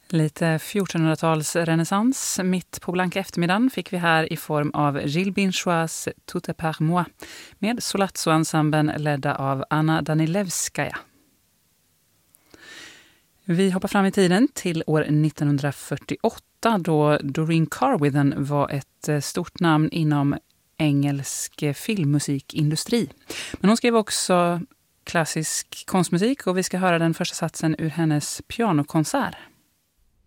Lite 1400-tals renässans mitt på blanka eftermiddagen fick vi här i form av Gilles Binchois Tout est par moi med Solazzo-ensemblen ledda av Anna Danilevskaja. Vi hoppar fram i tiden till år 1948 då Doreen Carwithen var ett stort namn inom engelsk filmmusikindustri. Men hon skrev också klassisk konstmusik och vi ska höra den första satsen ur hennes pianokonsert.